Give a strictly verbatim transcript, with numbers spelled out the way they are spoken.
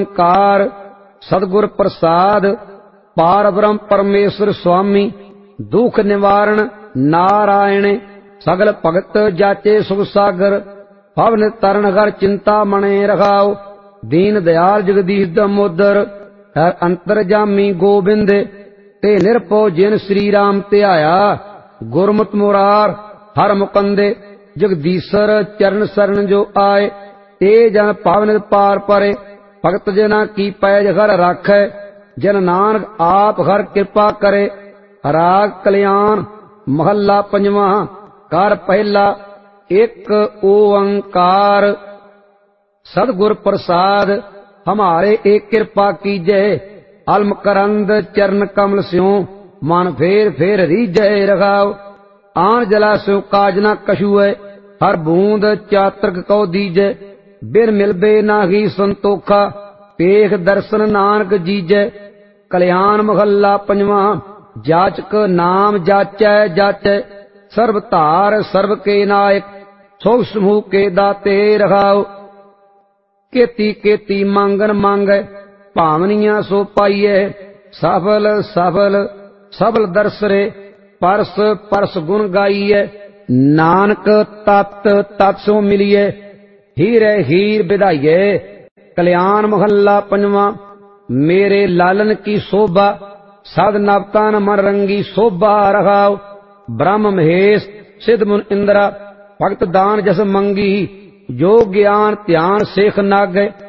ओंकार सतगुर प्रसाद। पार ब्रह्म परमेश्वर स्वामी दुख निवारण नारायण। सगल भगत जाचे सुख सागर पवन तरन घर चिंता मणे रखाओ। दीन दयाल जगदीश दामोदर है अंतरजामी गोबिंद। ते निरपो जिन श्री राम ध्याया गुरमुत मुरार हर मुकंदे। जगदीशर चरण शरण जो आए ते जन पावन पार परे। भगत जना की पैज घर राखै जन नानक आप घर कृपा करे। राग कल्याण महला पंजवा। कर पहला एक ओंकार सतगुर प्रसाद हमारे एक कृपा कीजै। अलम करंद चरण कमल स्यों मन फेर फेर रीजै रखाओ। आन जला स्यों काज न कछुए हर बूंद चातृक कौ दीजै। बिन मिलबे नाही संतोखा पेख दर्शन नानक जीजै। कल्याण महला पंजवा। जाचक नाम जाचै जाचै सर्व धार सर्व के नायक। सुख समूह के दाते रखाओ। केती केती मांगन मांगै भावनिया सो पाइयै। सफल सफल सबल दरसरे परस परस गुण गाइयै। नानक तत् तत् सो मिलिए हीरे हीर विधाइए। कल्याण महला पंजवा। मेरे लालन की शोभा सद नवतान मन रंगी शोभा रखाओ। ब्रह्म महेश सिद्ध मुन इंद्रा भगत दान जस मंगी। जो ज्ञान ध्यान सेख नागै